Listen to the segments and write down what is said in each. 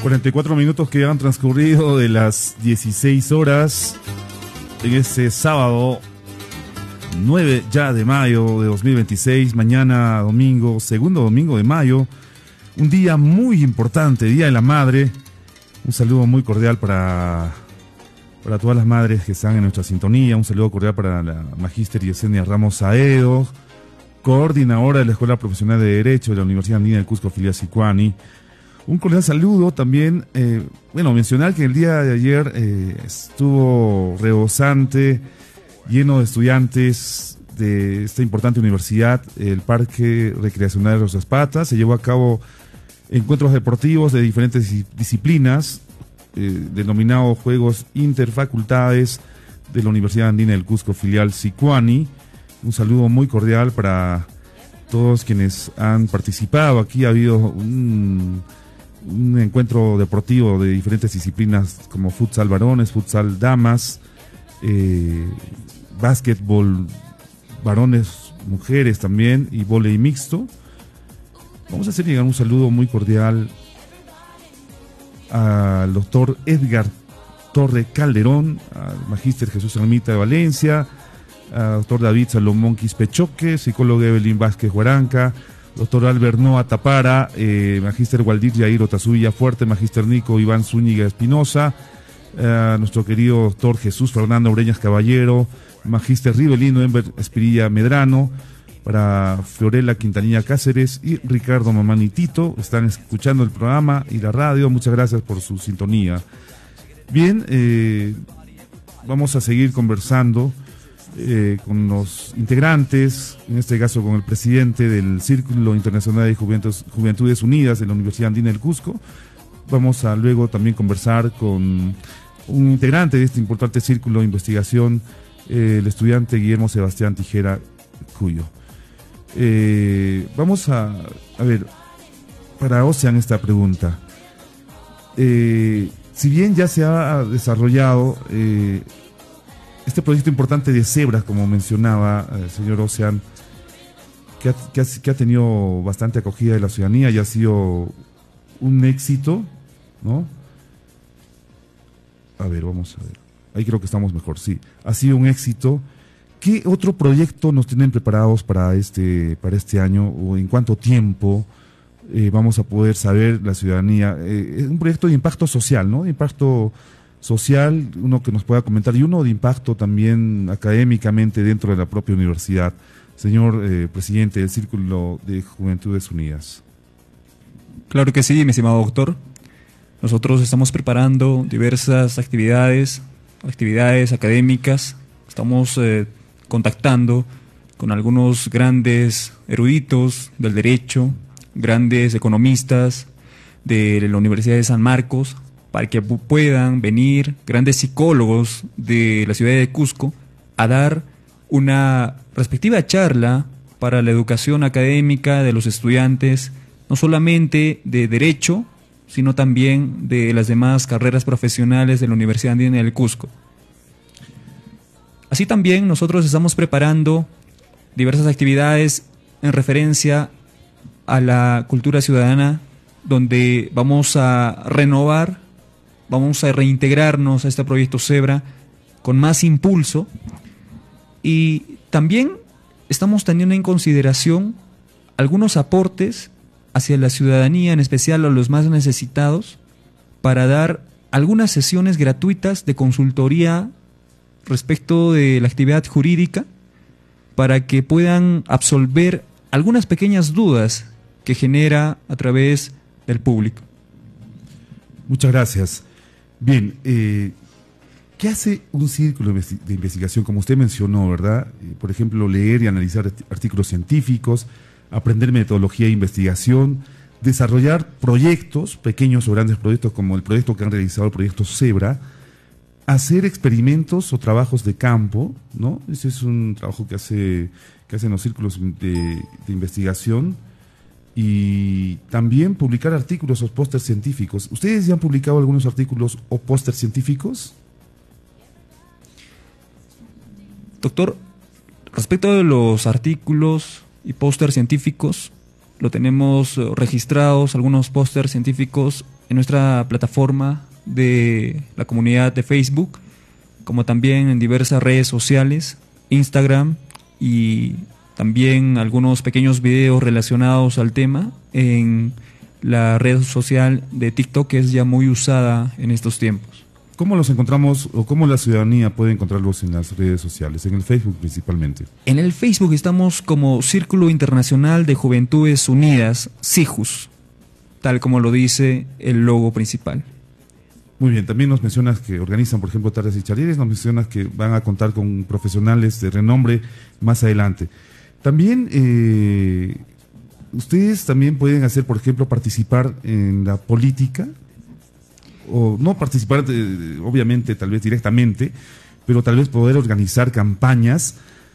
44 minutos que han transcurrido de las 16 horas en este sábado 9 ya de mayo de 2026, mañana domingo, segundo domingo de mayo, un día muy importante, Día de la Madre. Un saludo muy cordial para todas las madres que están en nuestra sintonía, un saludo cordial para la Magíster Yesenia Ramos Saedo, coordinadora de la Escuela Profesional de Derecho de la Universidad Andina del Cusco, filial Sicuani. Un cordial saludo también, mencionar que el día de ayer estuvo rebosante, lleno de estudiantes de esta importante universidad, el Parque Recreacional de Rosas Patas. Se llevó a cabo encuentros deportivos de diferentes disciplinas, denominados Juegos Interfacultades de la Universidad Andina del Cusco, filial Sicuani. Un saludo muy cordial para todos quienes han participado. Aquí ha habido un encuentro deportivo de diferentes disciplinas como futsal varones, futsal damas, básquetbol varones, mujeres también, y vóley mixto. Vamos a hacer llegar un saludo muy cordial al doctor Edgar Torre Calderón, al magíster Jesús Almita de Valencia, al doctor David Salomón Quispechoque, psicólogo Evelyn Vázquez Huaranca, doctor Albert Noa Tapara, magíster Waldir Yair Otazuya Fuerte, magíster Nico Iván Zúñiga Espinosa, nuestro querido doctor Jesús Fernando Ureñas Caballero, magíster Rivelino Enver Espirilla Medrano, para Fiorella Quintanilla Cáceres y Ricardo Mamani Tito. Están escuchando el programa y la radio. Muchas gracias por su sintonía. Bien, vamos a seguir conversando con los integrantes, en este caso con el presidente del Círculo Internacional de Juventudes Unidas de la Universidad Andina del Cusco. Vamos a luego también conversar con un integrante de este importante círculo de investigación, el estudiante Guillermo Sebastián Tijera Cuyo. Vamos a ver, para Ocean, esta pregunta. Si bien ya se ha desarrollado este proyecto importante de cebras, como mencionaba el señor Ocean, que ha tenido bastante acogida de la ciudadanía y ha sido un éxito, ¿no? A ver, vamos a ver. Ahí creo que estamos mejor, sí. Ha sido un éxito. ¿Qué otro proyecto nos tienen preparados para este año, o en cuánto tiempo vamos a poder saber la ciudadanía? Es un proyecto de impacto social, ¿no? De impacto social, uno que nos pueda comentar, y uno de impacto también académicamente dentro de la propia universidad. Señor presidente del Círculo de Juventudes Unidas. Claro que sí, mi estimado doctor. Nosotros estamos preparando diversas actividades académicas. Estamos contactando con algunos grandes eruditos del derecho, grandes economistas de la Universidad de San Marcos, para que puedan venir grandes psicólogos de la ciudad de Cusco a dar una respectiva charla para la educación académica de los estudiantes, no solamente de derecho, sino también de las demás carreras profesionales de la Universidad Andina del Cusco. Así también nosotros estamos preparando diversas actividades en referencia a la cultura ciudadana, donde vamos a renovar, vamos a reintegrarnos a este proyecto Zebra con más impulso, y también estamos teniendo en consideración algunos aportes hacia la ciudadanía, en especial a los más necesitados, para dar algunas sesiones gratuitas de consultoría respecto de la actividad jurídica, para que puedan absolver algunas pequeñas dudas que genera a través del público. Muchas gracias. Bien, ¿qué hace un círculo de investigación? Como usted mencionó, ¿verdad? Por ejemplo, leer y analizar artículos científicos, aprender metodología de investigación, desarrollar proyectos, pequeños o grandes proyectos, como el proyecto que han realizado, el proyecto Zebra, hacer experimentos o trabajos de campo, ¿no? Ese es un trabajo que hacen los círculos de investigación, y también publicar artículos o pósters científicos. ¿Ustedes ya han publicado algunos artículos o pósters científicos? Doctor, respecto de los artículos y pósters científicos, lo tenemos registrados, algunos pósters científicos en nuestra plataforma de la comunidad de Facebook, como también en diversas redes sociales, Instagram, y también algunos pequeños videos relacionados al tema en la red social de TikTok, que es ya muy usada en estos tiempos. ¿Cómo los encontramos o cómo la ciudadanía puede encontrarlos en las redes sociales, en el Facebook principalmente? En el Facebook estamos como Círculo Internacional de Juventudes Unidas, CIJUS, tal como lo dice el logo principal. Muy bien, también nos mencionas que organizan, por ejemplo, tardes y charlieres, nos mencionas que van a contar con profesionales de renombre más adelante. También, ustedes también pueden hacer, por ejemplo, participar en la política, o no participar, obviamente, tal vez directamente, pero tal vez poder organizar campañas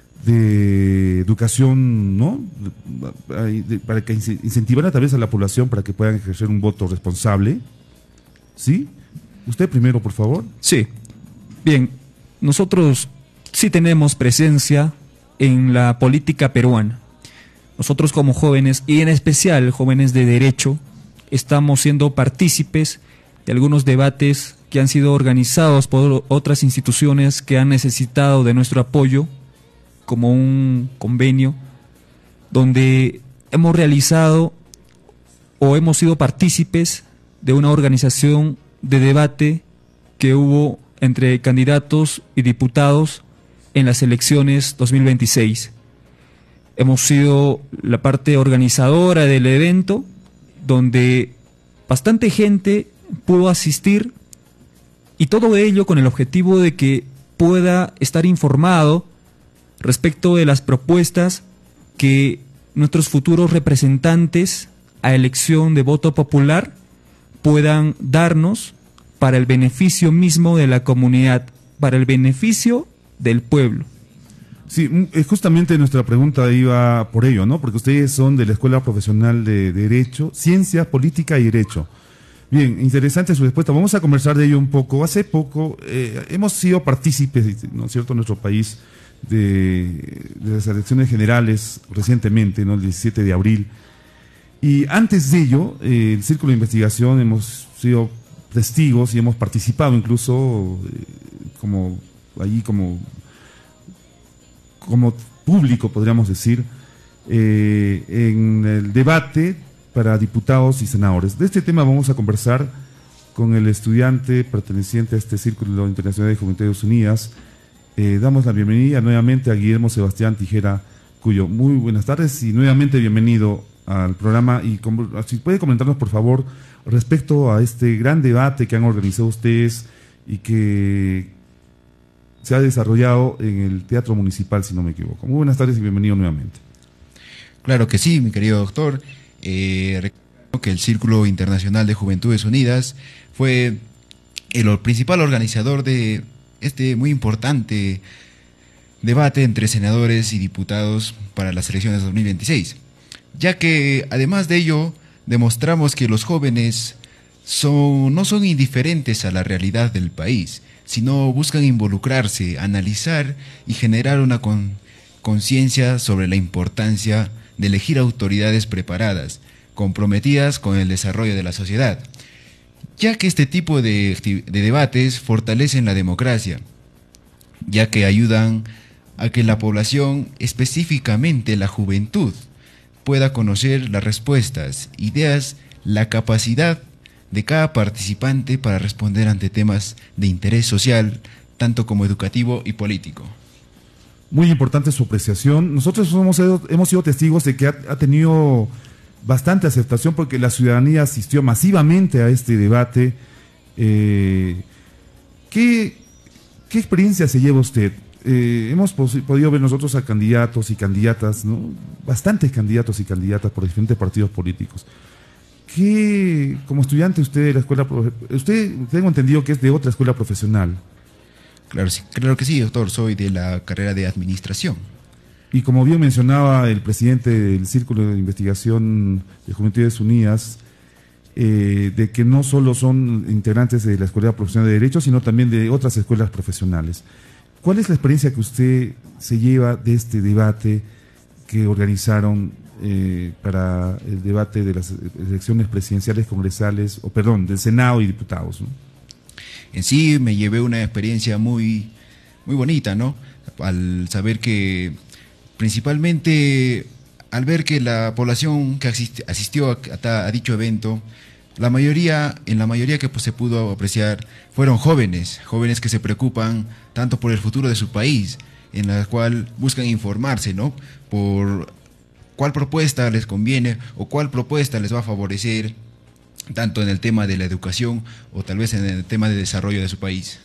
de educación, ¿no? Para que incentivar tal vez a la población para que puedan ejercer un voto responsable, ¿sí? Usted primero, por favor. Sí. Bien, nosotros sí tenemos presencia en la política peruana. Nosotros como jóvenes, y en especial jóvenes de derecho, estamos siendo partícipes de algunos debates que han sido organizados por otras instituciones que han necesitado de nuestro apoyo, como un convenio, donde hemos realizado o hemos sido partícipes de una organización de debate que hubo entre candidatos y diputados en las elecciones 2026. Hemos sido la parte organizadora del evento, donde bastante gente pudo asistir, y todo ello con el objetivo de que pueda estar informado respecto de las propuestas que nuestros futuros representantes a elección de voto popular puedan darnos para el beneficio mismo de la comunidad, para el beneficio del pueblo. Sí, justamente nuestra pregunta iba por ello, ¿no? Porque ustedes son de la Escuela Profesional de Derecho, Ciencia, Política y Derecho. Bien, interesante su respuesta. Vamos a conversar de ello un poco. Hace poco hemos sido partícipes, ¿no es cierto?, en nuestro país de las elecciones generales recientemente, ¿no?, el 17 de abril. Y antes de ello, el Círculo de Investigación hemos sido testigos y hemos participado incluso como público, podríamos decir, en el debate para diputados y senadores. De este tema vamos a conversar con el estudiante perteneciente a este Círculo Internacional de Juventudes Unidas. Damos la bienvenida nuevamente a Guillermo Sebastián Tijera Cuyo. Muy buenas tardes y nuevamente bienvenido al programa. Y si puede comentarnos, por favor, respecto a este gran debate que han organizado ustedes y que se ha desarrollado en el Teatro Municipal, si no me equivoco. Muy buenas tardes y bienvenido nuevamente. Claro que sí, mi querido doctor. Recuerdo que el Círculo Internacional de Juventudes Unidas fue el principal organizador de este muy importante debate entre senadores y diputados para las elecciones de 2026, ya que además de ello demostramos que los jóvenes no son indiferentes a la realidad del país, sino buscan involucrarse, analizar y generar una conciencia sobre la importancia de elegir autoridades preparadas, comprometidas con el desarrollo de la sociedad, ya que este tipo de debates fortalecen la democracia, ya que ayudan a que la población, específicamente la juventud, pueda conocer las respuestas, ideas, la capacidad de cada participante para responder ante temas de interés social, tanto como educativo y político. Muy importante su apreciación. Nosotros hemos sido testigos de que ha tenido bastante aceptación porque la ciudadanía asistió masivamente a este debate. ¿Qué experiencia se lleva usted? Hemos podido ver nosotros a candidatos y candidatas, ¿no? Bastantes candidatos y candidatas por diferentes partidos políticos. Como estudiante usted de la escuela, usted tengo entendido que es de otra escuela profesional. Claro que sí, doctor, soy de la carrera de Administración. Y como bien mencionaba el presidente del Círculo de Investigación de Juventudes Unidas, de que no solo son integrantes de la Escuela Profesional de Derecho, sino también de otras escuelas profesionales. ¿Cuál es la experiencia que usted se lleva de este debate que organizaron para el debate de las elecciones presidenciales, congresales, o perdón, del Senado y diputados, ¿no? En sí me llevé una experiencia muy bonita, ¿no? Al saber que, principalmente, al ver que la población que asistió a dicho evento, en la mayoría que pues, se pudo apreciar fueron jóvenes que se preocupan tanto por el futuro de su país, en la cual buscan informarse, ¿no? Por cuál propuesta les conviene o cuál propuesta les va a favorecer, tanto en el tema de la educación o tal vez en el tema de desarrollo de su país.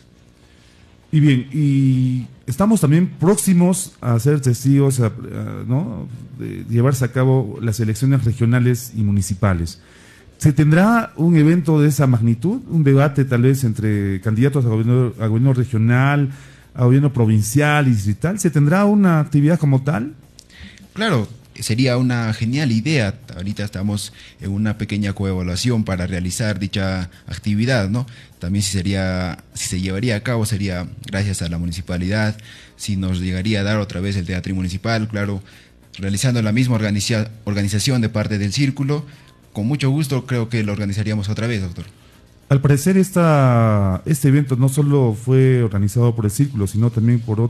Y bien, y estamos también próximos a ser testigos, ¿no?, de llevarse a cabo las elecciones regionales y municipales. ¿Se tendrá un evento de esa magnitud? ¿Un debate tal vez entre candidatos a gobierno regional, a gobierno provincial y distrital? ¿Se tendrá una actividad como tal? Claro, sería una genial idea. Ahorita estamos en una pequeña coevaluación para realizar dicha actividad, ¿no? También si se llevaría a cabo sería gracias a la municipalidad, si nos llegaría a dar otra vez el teatro municipal, claro, realizando la misma organización de parte del círculo, con mucho gusto creo que lo organizaríamos otra vez, doctor. Al parecer este evento no solo fue organizado por el círculo, sino también por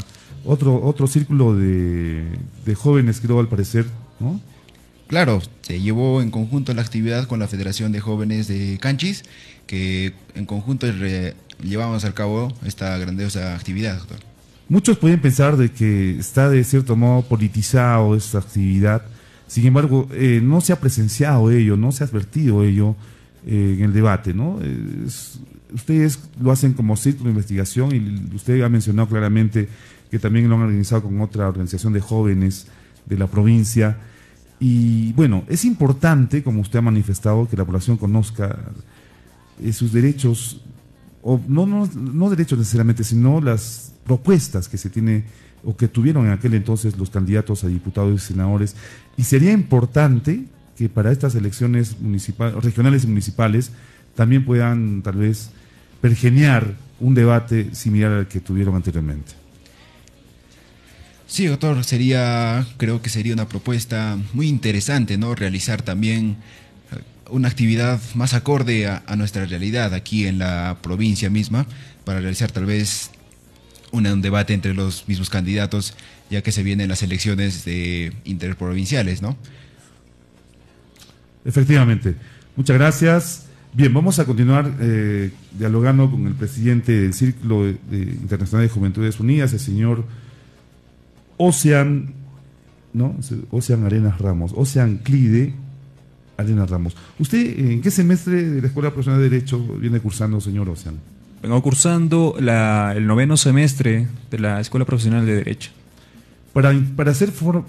otro círculo de jóvenes, creo, al parecer, ¿no? Claro, se llevó en conjunto la actividad con la Federación de Jóvenes de Canchis, que en conjunto llevamos a cabo esta grandiosa actividad, doctor. Muchos pueden pensar de que está de cierto modo politizado esta actividad, sin embargo, no se ha presenciado ello, no se ha advertido ello en el debate, ¿no? Ustedes lo hacen como círculo de investigación y usted ha mencionado claramente que también lo han organizado con otra organización de jóvenes de la provincia. Y bueno, es importante, como usted ha manifestado, que la población conozca sus derechos, o no derechos necesariamente, sino las propuestas que se tiene o que tuvieron en aquel entonces los candidatos a diputados y senadores. Y sería importante que para estas elecciones regionales y municipales también puedan tal vez pergeñar un debate similar al que tuvieron anteriormente. Sí, doctor, creo que sería una propuesta muy interesante, ¿no? Realizar también una actividad más acorde a nuestra realidad aquí en la provincia misma, para realizar tal vez un debate entre los mismos candidatos, ya que se vienen las elecciones interprovinciales, ¿no? Efectivamente. Muchas gracias. Bien, vamos a continuar dialogando con el presidente del Círculo Internacional de Juventudes Unidas, el señor Ocean Clide Arenas Ramos. ¿Usted en qué semestre de la Escuela Profesional de Derecho viene cursando, señor Ocean? Vengo cursando el 9º semestre de la Escuela Profesional de Derecho. Para ser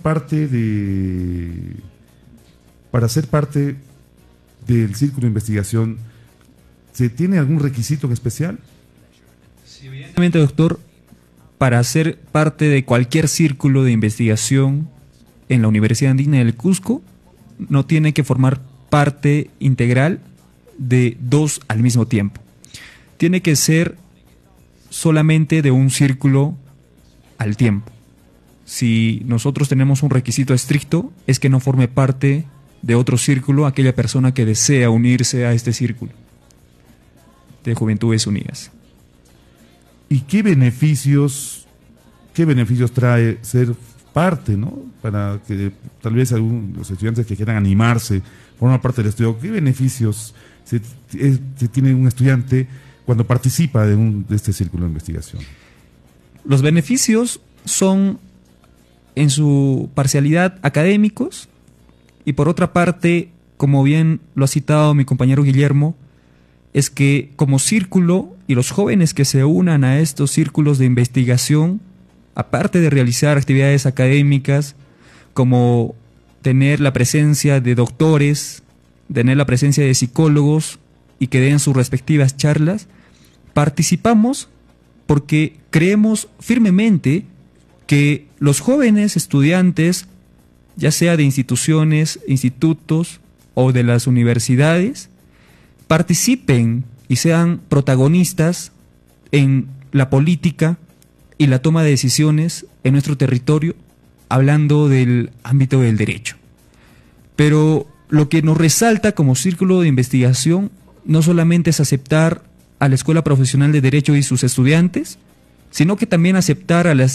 parte del círculo de investigación, ¿se tiene algún requisito en especial? Sí, evidentemente, doctor, para ser parte de cualquier círculo de investigación en la Universidad Andina del Cusco, no tiene que formar parte integral de 2 al mismo tiempo. Tiene que ser solamente de un círculo al tiempo. Si nosotros tenemos un requisito estricto, es que no forme parte de otro círculo aquella persona que desea unirse a este círculo de Juventudes Unidas. ¿Y qué beneficios trae ser parte, ¿no? Para que tal vez los estudiantes que quieran animarse, formar parte del estudio, ¿qué beneficios se tiene un estudiante cuando participa de este círculo de investigación? Los beneficios son, en su parcialidad, académicos, y por otra parte, como bien lo ha citado mi compañero Guillermo, es que como círculo y los jóvenes que se unan a estos círculos de investigación, aparte de realizar actividades académicas, como tener la presencia de doctores, tener la presencia de psicólogos y que den sus respectivas charlas, participamos porque creemos firmemente que los jóvenes estudiantes, ya sea de instituciones, institutos o de las universidades, participen y sean protagonistas en la política y la toma de decisiones en nuestro territorio, hablando del ámbito del derecho. Pero lo que nos resalta como círculo de investigación no solamente es aceptar a la Escuela Profesional de Derecho y sus estudiantes, sino que también aceptar a las